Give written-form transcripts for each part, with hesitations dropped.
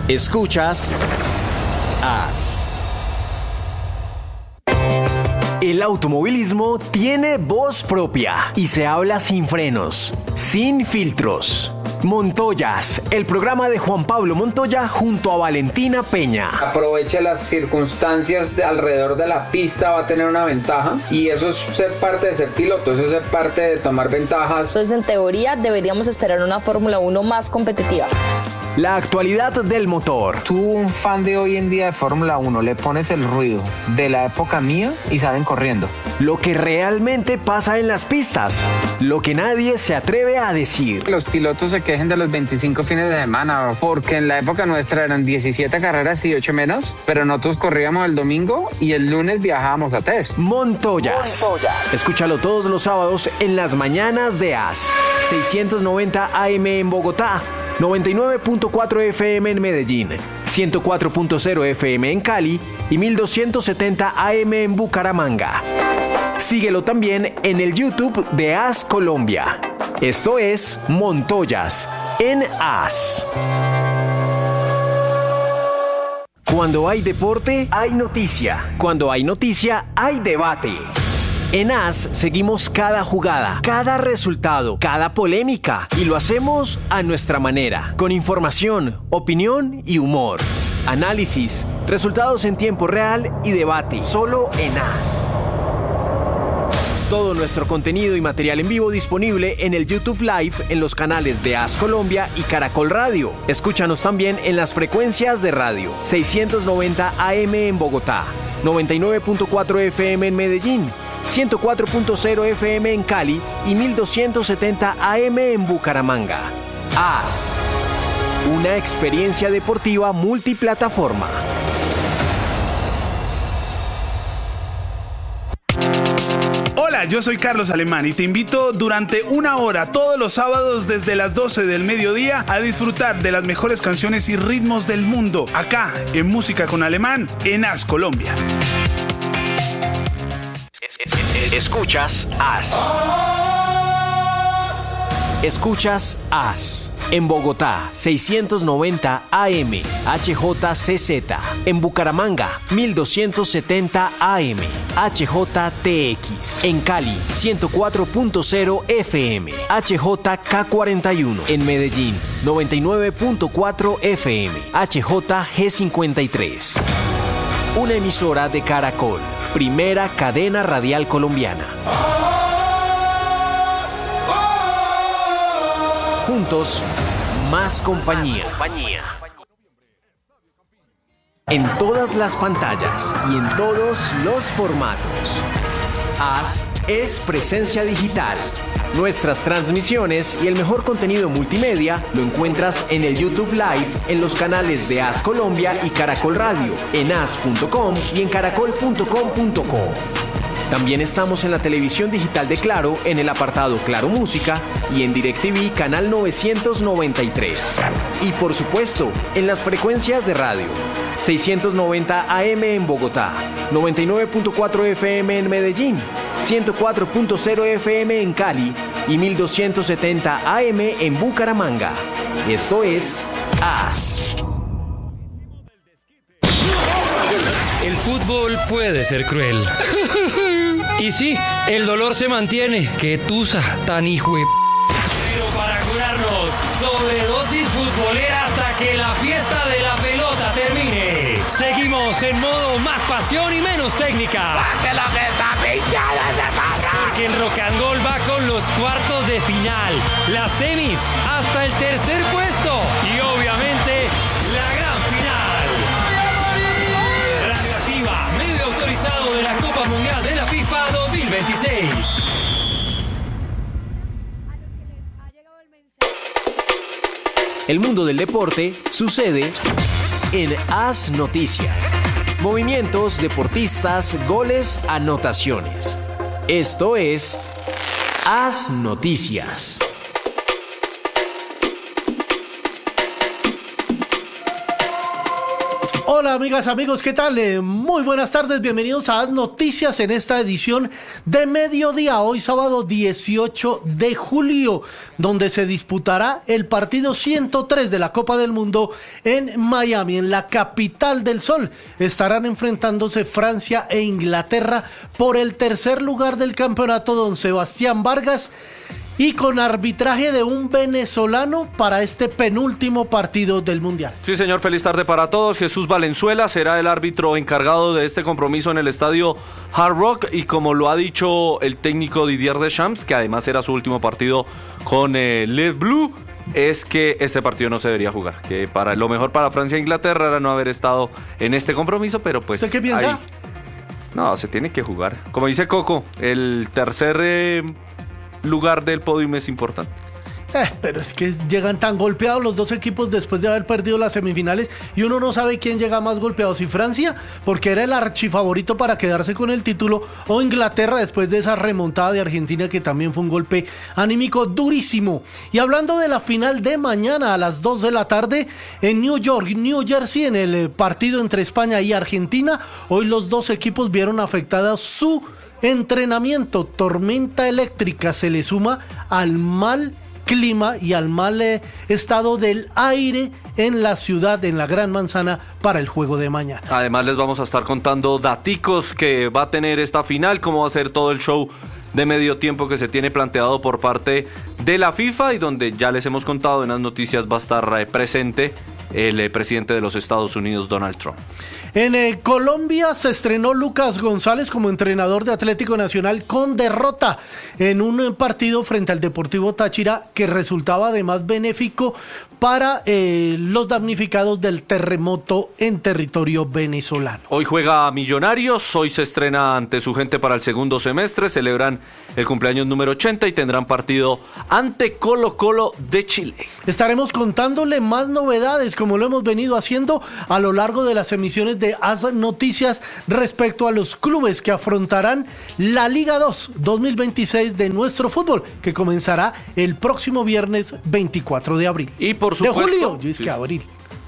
Escuchas AS. El automovilismo tiene voz propia y se habla sin frenos, sin filtros. Montoyas, el programa de Juan Pablo Montoya junto a Valentina Peña. Aproveche las circunstancias alrededor de la pista, va a tener una ventaja, y eso es ser parte de ser piloto, eso es ser parte de tomar ventajas. Entonces, en teoría, deberíamos esperar una Fórmula 1 más competitiva. La actualidad del motor. Tú, un fan de hoy en día de Fórmula 1, le pones el ruido de la época mía y salen corriendo. Lo que realmente pasa en las pistas, lo que nadie se atreve a decir. Los pilotos se quejen de los 25 fines de semana, porque en la época nuestra eran 17 carreras y 8 menos, pero nosotros corríamos el domingo y el lunes viajábamos a test. Montoyas. Escúchalo todos los sábados en las mañanas de AS. 690 AM en Bogotá, 99.4 FM en Medellín, 104.0 FM en Cali y 1270 AM en Bucaramanga. Síguelo también en el YouTube de AS Colombia. Esto es Montoyas en AS. Cuando hay deporte, hay noticia. Cuando hay noticia, hay debate. En AS seguimos cada jugada, cada resultado, cada polémica, y lo hacemos a nuestra manera, con información, opinión y humor. Análisis, resultados en tiempo real y debate, solo en AS. Todo nuestro contenido y material en vivo disponible en el YouTube Live en los canales de AS Colombia y Caracol Radio. Escúchanos también en las frecuencias de radio: 690 AM en Bogotá, 99.4 FM en Medellín, 104.0 FM en Cali y 1270 AM en Bucaramanga. AS, una experiencia deportiva multiplataforma. Hola, yo soy Carlos Alemán y te invito durante una hora todos los sábados desde las 12 del mediodía a disfrutar de las mejores canciones y ritmos del mundo, acá en Música con Alemán en AS Colombia. Escuchas AS. Escuchas AS. En Bogotá, 690 AM, HJCZ. En Bucaramanga, 1270 AM, HJTX. En Cali, 104.0 FM, HJK41. En Medellín, 99.4 FM, HJG53. Una emisora de Caracol, primera cadena radial colombiana. Juntos, más compañía. En todas las pantallas y en todos los formatos. AS es presencia digital. Nuestras transmisiones y el mejor contenido multimedia lo encuentras en el YouTube Live en los canales de AS Colombia y Caracol Radio, en as.com y en caracol.com.co. También estamos en la televisión digital de Claro en el apartado Claro Música y en DirecTV canal 993. Y por supuesto, en las frecuencias de radio: 690 AM en Bogotá, 99.4 FM en Medellín, 104.0 FM en Cali y 1270 AM en Bucaramanga. Esto es AS. El fútbol puede ser cruel. Y sí, el dolor se mantiene. ¡Qué tusa tan hijo de... Pero para curarnos, sobredosis futbolera hasta que la fiesta de la pelota termine. Seguimos en modo más pasión y menos técnica. ¡Que lo que está pinchado se pasa! Porque el Rock and Roll va con los cuartos de final, las semis, hasta el tercer puesto y obviamente la gran final. Radioactiva, medio autorizado de la Copa Mundial de la FIFA 2026. El mundo del deporte sucede en AS Noticias. Movimientos, deportistas, goles, anotaciones. Esto es AS Noticias. Hola amigas, amigos, ¿qué tal? Muy buenas tardes, bienvenidos a Noticias en esta edición de mediodía, hoy sábado 18 de julio, donde se disputará el partido 103 de la Copa del Mundo en Miami, en la capital del sol. Estarán enfrentándose Francia e Inglaterra por el tercer lugar del campeonato, don Sebastián Vargas, y con arbitraje de un venezolano para este penúltimo partido del Mundial. Sí, señor, feliz tarde para todos. Jesús Valenzuela será el árbitro encargado de este compromiso en el estadio Hard Rock, y como lo ha dicho el técnico Didier Deschamps, que además era su último partido con Les Bleus, es que este partido no se debería jugar, que para lo mejor para Francia e Inglaterra era no haber estado en este compromiso, pero pues... ¿Usted qué piensa? Ahí... No, se tiene que jugar. Como dice Coco, el tercer... lugar del podium es importante. Pero es que llegan tan golpeados los dos equipos después de haber perdido las semifinales y uno no sabe quién llega más golpeado, si Francia, porque era el archifavorito para quedarse con el título, o Inglaterra después de esa remontada de Argentina, que también fue un golpe anímico durísimo. Y hablando de la final de mañana a las 2 de la tarde en New York, New Jersey, en el partido entre España y Argentina, hoy los dos equipos vieron afectada su entrenamiento. Tormenta eléctrica se le suma al mal clima y al mal estado del aire en la ciudad, en la Gran Manzana, para el juego de mañana. Además les vamos a estar contando daticos que va a tener esta final, cómo va a ser todo el show de medio tiempo que se tiene planteado por parte de la FIFA, y donde ya les hemos contado en las noticias va a estar presente el presidente de los Estados Unidos, Donald Trump. En Colombia se estrenó Lucas González como entrenador de Atlético Nacional con derrota en un partido frente al Deportivo Táchira, que resultaba además benéfico para los damnificados del terremoto en territorio venezolano. Hoy juega Millonarios, hoy se estrena ante su gente para el segundo semestre, celebran el cumpleaños número 80 y tendrán partido ante Colo Colo de Chile. Estaremos contándole más novedades, como lo hemos venido haciendo a lo largo de las emisiones de Haz Noticias, respecto a los clubes que afrontarán la Liga 2 2026 de nuestro fútbol, que comenzará el próximo viernes 24 de abril. Y por supuesto... De julio, yo es que abril.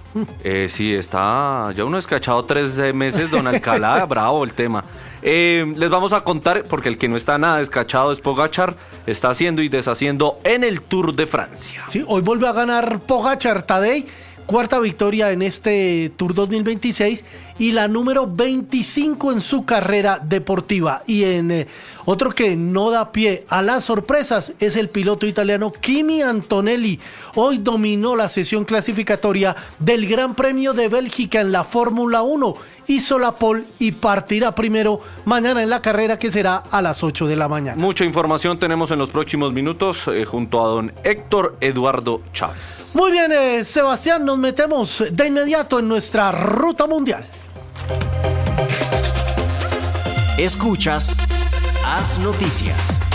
Sí, está... Ya uno escachado 3 meses, don Alcalá, bravo el tema. Les vamos a contar, porque el que no está nada descachado es Pogačar, está haciendo y deshaciendo en el Tour de Francia. Sí, hoy vuelve a ganar Pogačar, Tadej, cuarta victoria en este Tour 2026 y la número 25 en su carrera deportiva. Y en otro que no da pie a las sorpresas es el piloto italiano Kimi Antonelli. Hoy dominó la sesión clasificatoria del Gran Premio de Bélgica en la Fórmula 1. Hizo la pole y partirá primero mañana en la carrera, que será a las 8 de la mañana. Mucha información tenemos en los próximos minutos junto a don Héctor Eduardo Chávez. Muy bien, Sebastián, nos metemos de inmediato en nuestra ruta mundial. Escuchas Haz Noticias.